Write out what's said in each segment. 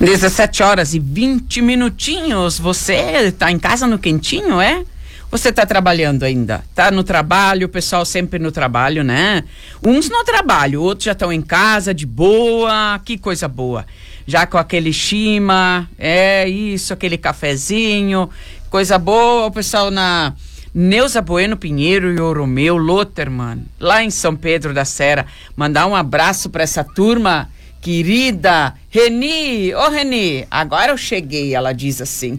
17h20. Você tá em casa no quentinho, é? Você tá trabalhando ainda? Tá no trabalho, o pessoal sempre no trabalho, né? Uns no trabalho, outros já estão em casa, de boa, que coisa boa. Já com aquele chima, aquele cafezinho, coisa boa. O pessoal na Neuza Bueno Pinheiro e o Romeu Lotterman, lá em São Pedro da Serra. Mandar um abraço para essa turma querida. Reni, Reni, agora eu cheguei, ela diz assim.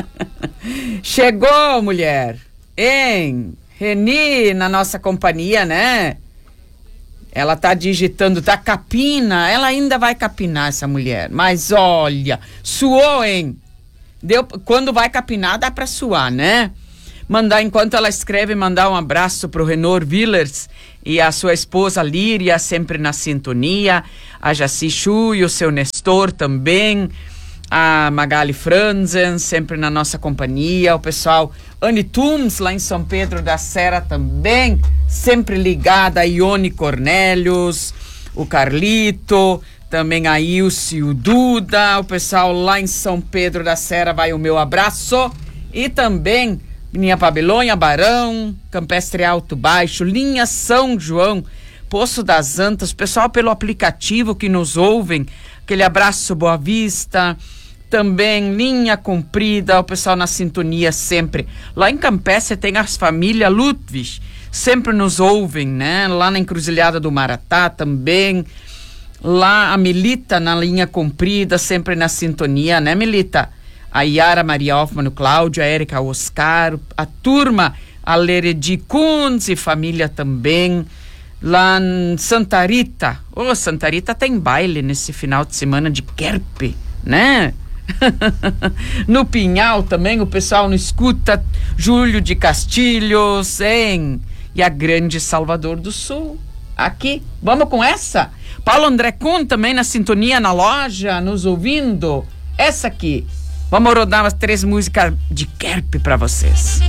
Chegou, mulher, hein? Reni na nossa companhia, né? Ela tá digitando, tá capina, ela ainda vai capinar, essa mulher. Mas olha, suou, hein? Quando vai capinar, dá pra suar, né? Enquanto ela escreve, mandar um abraço pro Renor Villers e a sua esposa Líria, sempre na sintonia, a Jaci Chu e o seu Nestor também, a Magali Franzen, sempre na nossa companhia, o pessoal Anne Tums, lá em São Pedro da Serra também, sempre ligada, a Ione Cornélios, o Carlito, também a Ilse e o Duda, o pessoal lá em São Pedro da Serra, vai o meu abraço, e também linha Babilônia, Barão, Campestre Alto Baixo, linha São João, Poço das Antas, pessoal pelo aplicativo que nos ouvem, aquele abraço Boa Vista, também linha Comprida, o pessoal na sintonia sempre. Lá em Campestre tem as famílias Ludwig, sempre nos ouvem, né? Lá na Encruzilhada do Maratá também, lá a Melita na linha Comprida, sempre na sintonia, né, Melita? A Yara Maria Hoffman, o Cláudio, a Érica, o Oscar, a turma, a Leredi Kunz e família também, lá em Santa Rita. Santa Rita tem baile nesse final de semana de Querpe, né? No Pinhal também, o pessoal não escuta, Júlio de Castilhos, hein? E a grande Salvador do Sul, aqui. Vamos com essa? Paulo André Kuhn também na sintonia, na loja, nos ouvindo. Essa aqui. Vamos rodar umas 3 músicas de Querpe pra vocês.